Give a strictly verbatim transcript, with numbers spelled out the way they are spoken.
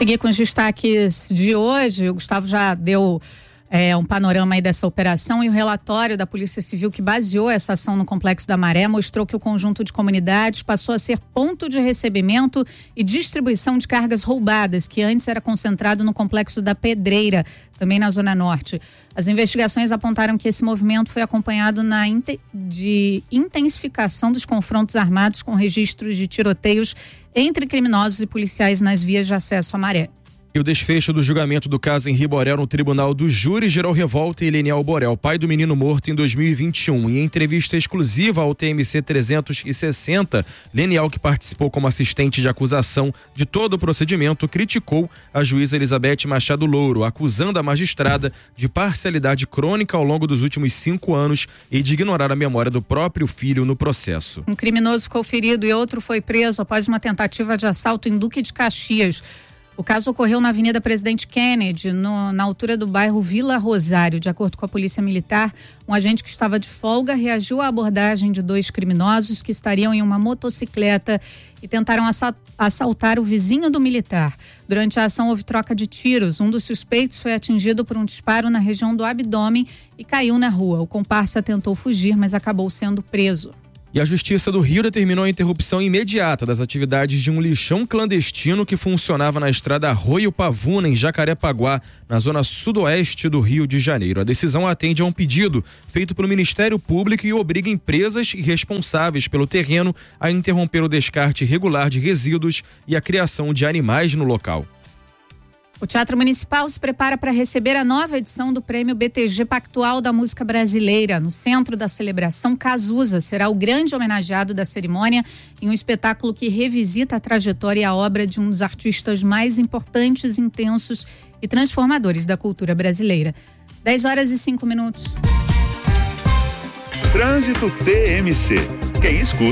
seguir com os destaques de hoje. O Gustavo já deu é, um panorama aí dessa operação, e o relatório da Polícia Civil que baseou essa ação no Complexo da Maré mostrou que o conjunto de comunidades passou a ser ponto de recebimento e distribuição de cargas roubadas, que antes era concentrado no Complexo da Pedreira, também na Zona Norte. As investigações apontaram que esse movimento foi acompanhado na inte- de intensificação dos confrontos armados, com registros de tiroteios entre criminosos e policiais nas vias de acesso à Maré. E o desfecho do julgamento do caso em Rio Borel no Tribunal do Júri gerou revolta em Leniel Borel, pai do menino morto em dois mil e vinte e um. Em entrevista exclusiva ao T M C trezentos e sessenta, Leniel, que participou como assistente de acusação de todo o procedimento, criticou a juíza Elizabeth Machado Louro, acusando a magistrada de parcialidade crônica ao longo dos últimos cinco anos e de ignorar a memória do próprio filho no processo. Um criminoso ficou ferido e outro foi preso após uma tentativa de assalto em Duque de Caxias. O caso ocorreu na Avenida Presidente Kennedy, no, na altura do bairro Vila Rosário. De acordo com a Polícia Militar, um agente que estava de folga reagiu à abordagem de dois criminosos que estariam em uma motocicleta e tentaram assaltar o vizinho do militar. Durante a ação houve troca de tiros. Um dos suspeitos foi atingido por um disparo na região do abdômen e caiu na rua. O comparsa tentou fugir, mas acabou sendo preso. E a Justiça do Rio determinou a interrupção imediata das atividades de um lixão clandestino que funcionava na estrada Arroio Pavuna, em Jacarepaguá, na zona sudoeste do Rio de Janeiro. A decisão atende a um pedido feito pelo Ministério Público e obriga empresas responsáveis pelo terreno a interromper o descarte regular de resíduos e a criação de animais no local. O Teatro Municipal se prepara para receber a nova edição do Prêmio B T G Pactual da Música Brasileira. No centro da celebração, Cazuza será o grande homenageado da cerimônia, em um espetáculo que revisita a trajetória e a obra de um dos artistas mais importantes, intensos e transformadores da cultura brasileira. dez horas e cinco minutos. Trânsito T M C. Quem escuta